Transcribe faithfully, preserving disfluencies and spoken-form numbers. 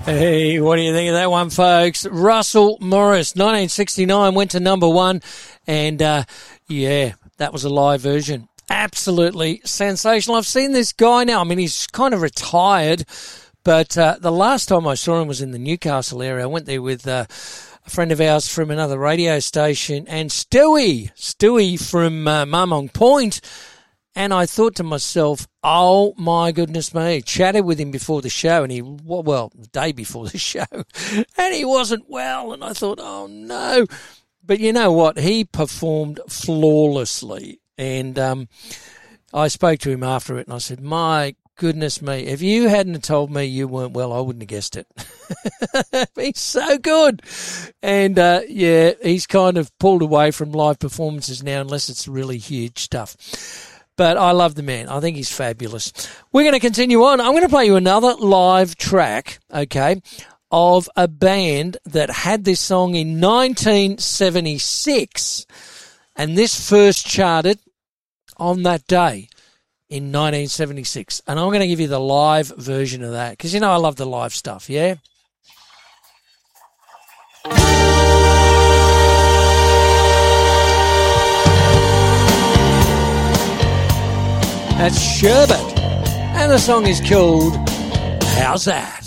Hey, what do you think of that one, folks? Russell Morris, nineteen sixty-nine, went to number one, and uh, yeah, that was a live version. Absolutely sensational. I've seen this guy now. I mean, he's kind of retired, but uh, the last time I saw him was in the Newcastle area. I went there with uh, a friend of ours from another radio station, and Stewie, Stewie from uh, Marmong Point. And I thought to myself, oh, my goodness me. Chatted with him before the show, and he, well, the day before the show, and he wasn't well. And I thought, oh, no. But you know what? He performed flawlessly. And um, I spoke to him after it, and I said, my goodness me, if you hadn't told me you weren't well, I wouldn't have guessed it. He's so good. And, uh, yeah, he's kind of pulled away from live performances now, unless it's really huge stuff. But I love the man. I think he's fabulous. We're going to continue on. I'm going to play you another live track, okay, of a band that had this song in nineteen seventy-six. And this first charted on that day in nineteen seventy-six. And I'm going to give you the live version of that because, you know, I love the live stuff, yeah? That's Sherbet, and the song is called How's That?